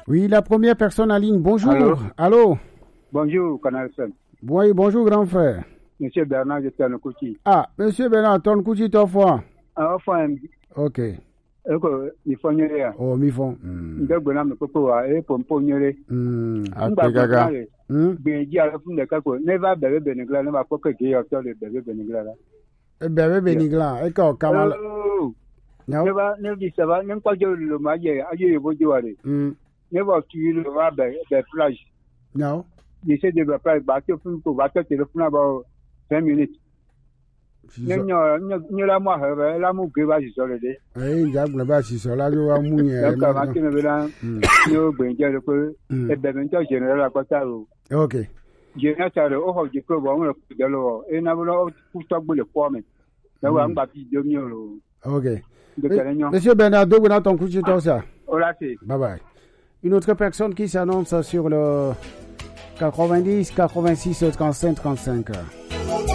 Oui, la première personne en ligne. Bonjour. Allô? Bonjour, Canal 5. Oui, bonjour, grand frère. Monsieur Bernard, je suis à Nkouti. Ah, Monsieur Bernard, ton Nkouti, t'as foi? Enfin, ok. Il faut y aller. Oh, mi fond. Il doit me couper et pour me y aller. Gaga. Benji à la fin de Kako, never bébé Benigla, ne va pas que j'ai autant de bébé Benigla. Bébé Benigla, et quand Kamal. Never, ça va, n'importe quoi, le maillé, aïe, vous jouez. Never tu le vas de plage. Non. J'essaie de me faire battre pour battre le téléphone about 5 minutes. Nous la moi, la mou que va sur le dé. Eh, Jacques Blabas, si cela doit mouiller. Donc, avant que nous venions, nous bendions le peu, et bénéfice général à côté. Ok. Général, au du peu, on le coup de l'eau, et nous avons tout à bout le pomme. Nous avons bâti 2 millions. Ok. Monsieur Bernard, d'où est ton coup de ça? Bye bye. Une autre personne qui s'annonce sur le 90, 86, 35, 35.